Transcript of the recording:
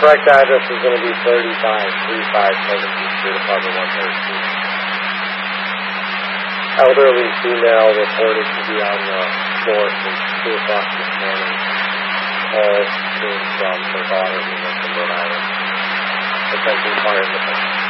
correct address is going to be 35 17th Street, apartment 113. Elderly female reported to be on the floor since 2 o'clock this morning. All came from her daughter who lives in Rhode Island. Attention fire department.